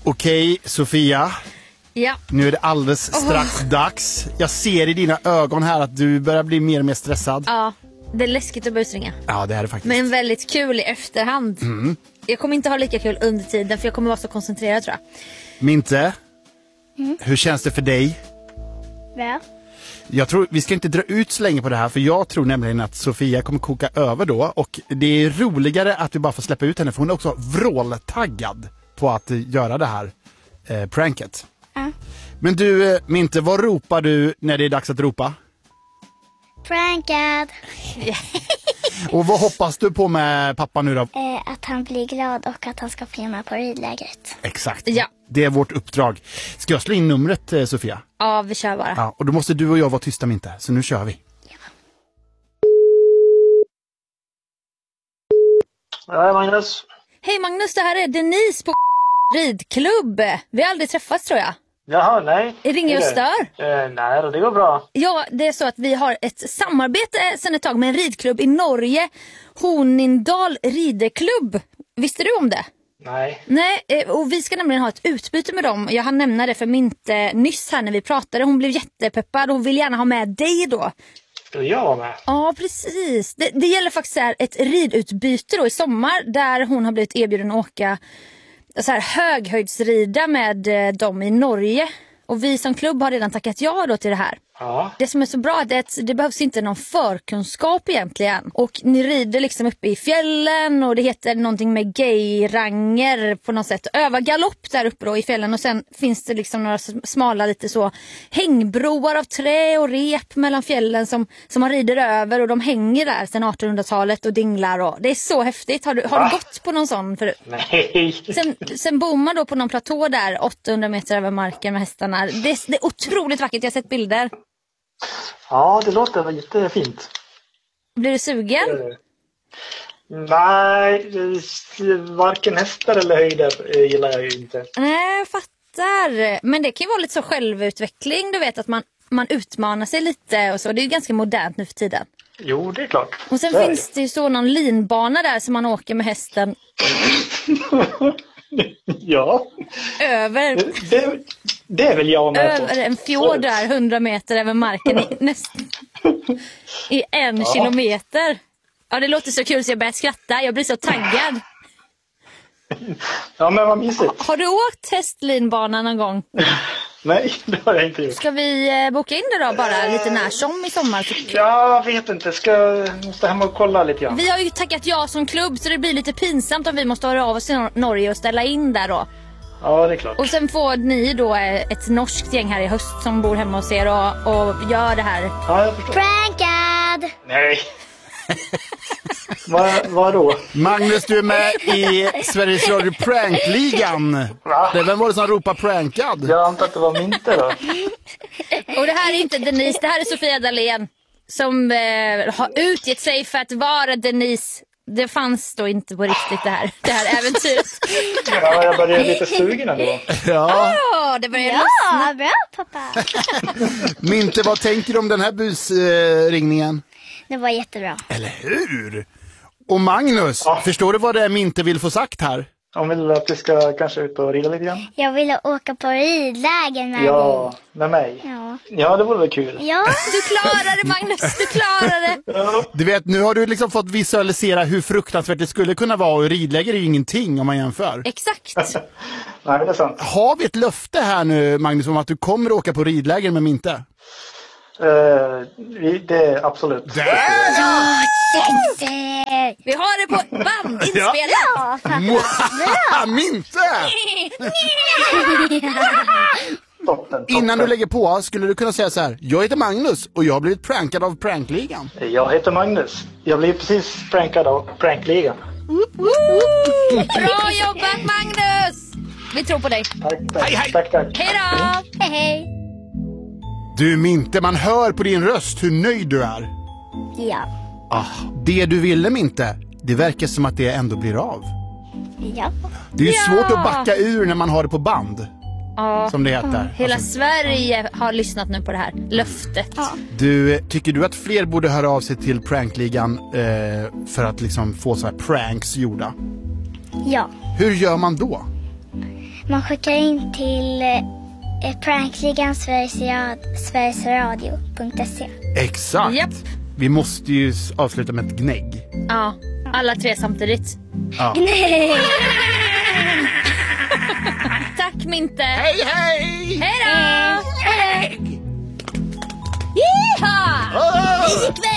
Okej, Sofia. Ja. Nu är det alldeles strax dags. Jag ser i dina ögon här att du börjar bli mer och mer stressad. Ja, det är läskigt att busringa. Ja, det är det faktiskt. Men väldigt kul i efterhand. Jag kommer inte ha lika kul under tiden, för jag kommer vara så koncentrerad, tror jag. Minte, hur känns det för dig? Bra. Jag tror, vi ska inte dra ut så länge på det här, för jag tror nämligen att Sofia kommer koka över då. Och det är roligare att vi bara får släppa ut henne, för hon är också vråltaggad på att göra det här pranket. Men du, Minte, vad ropar du när det är dags att ropa? Prankad. Och vad hoppas du på med pappa nu då? Att han blir glad och att han ska filma på ridlägret. Exakt, Ja. det är vårt uppdrag. Ska jag slå in numret, Sofia? Ja, vi kör bara. Ja, och då måste du och jag vara tysta, Minte, så nu kör vi. Ja, Magnus. Hej Magnus, det här är Denise på ridklubb. Vi har aldrig träffats, tror jag. Jaha, nej. Ringer jag och stör? Nej, det går bra. Ja, det är så att vi har ett samarbete sedan ett tag med en ridklubb i Norge. Hornindal rideklubb. Visste du om det? Nej. Nej, och vi ska nämligen ha ett utbyte med dem. Jag hann nämna det för Minte nyss här när vi pratade. Hon blev jättepeppad och vill gärna ha med dig då. Ska jag vara med? Ja, precis. Det gäller faktiskt här ett ridutbyte då i sommar, där hon har blivit erbjuden att åka så här höghöjdsrida med dem i Norge. Och vi som klubb har redan tackat ja då till det här. Ja. Det som är så bra är att det behövs inte någon förkunskap egentligen. Och ni rider liksom uppe i fjällen, och det heter någonting med gayranger på något sätt. Öva galopp där uppe då i fjällen, och sen finns det liksom några smala lite så hängbroar av trä och rep mellan fjällen som man rider över, och de hänger där sedan 1800-talet och dinglar, och det är så häftigt. Har du gått på någon sån förut? Nej. Sen bor man då på någon platå där 800 meter över marken med hästarna. Det är otroligt vackert, jag har sett bilder. Ja, det låter jättefint. Blir du sugen? Nej, varken hästar eller höjder gillar jag ju inte. Nej, jag fattar. Men det kan ju vara lite så självutveckling, du vet, att man utmanar sig lite och så. Det är ju ganska modernt nu för tiden. Jo, det är klart. Och sen finns det ju så någon linbana där som man åker med hästen Ja. över det är väl jag med över en fjord där 100 meter över marken i 1 kilometer. Ja, det låter så kul så jag börjar skratta. Jag blir så taggad. Ja, men vad mysigt. Har du åkt hästlinbana någon gång? Nej, det har jag inte gjort. Ska vi boka in det då bara lite när som i sommar? Jag vet inte, måste hem och kolla lite grann. Vi har ju tackat ja som klubb, så det blir lite pinsamt om vi måste höra av oss till Norge och ställa in där då. Ja, det är klart. Och sen får ni då ett norskt gäng här i höst som bor hemma hos er och gör det här. Ja, jag förstår. Prankad! Nej. Vad då? Magnus, du är med i Sveriges Radio Prankligan. Va? Vem var det som ropade prankad? Jag antar att det var Minte då. Och det här är inte Denise, det här är Sofia Dalén som har utgett sig för att vara Denise. Det fanns då inte på riktigt det här äventyret. Ja, jag började lite sugen ändå. Ja. Det börjar Ja, bra pappa. Minte, vad tänker du om den här busringningen? Det var jättebra. Eller hur? Och Magnus, förstår du vad det är Minte vill få sagt här? Hon vill att vi ska kanske ut och rida lite grann. Jag ville åka på ridläger med Ja, med mig. Ja, det vore väl kul. Ja. Du klarar det, Magnus, du klarar det. Du vet, nu har du liksom fått visualisera hur fruktansvärt det skulle kunna vara, och ridläger är ju ingenting om man jämför. Exakt. Nej, det är sant. Har vi ett löfte här nu, Magnus, om att du kommer att åka på ridläger med Minte? Det är absolut. Vi har det på band inspelat. Ja, pappa. Minte! Toppen. Innan du lägger på, skulle du kunna säga så här: jag heter Magnus och jag har blivit prankad av Prankligan. Jag heter Magnus. Jag blev precis prankad av Prankligan. Bra jobbat, Magnus! Vi tror på dig. Tack. Hej då! Hej, hej. Du Minte, man hör på din röst hur nöjd du är. Ja. Det du ville, Minte, det verkar som att det ändå blir av. Ja. Det är ju svårt att backa ur när man har det på band. Ja. Som det heter. Hela Sverige har lyssnat nu på det här löftet. Ja. Tycker du att fler borde höra av sig till Prankligan för att liksom få så här pranks gjorda? Ja. Hur gör man då? Man skickar in till prankligan sverigesradio.se. Exakt. Japp. Vi måste ju avsluta med ett gnägg. Ja, alla 3 samtidigt. Ja. Nej! Tack Minte. Hej hej! Hej då! Hej! Jiha! Åh! Vi gick väl!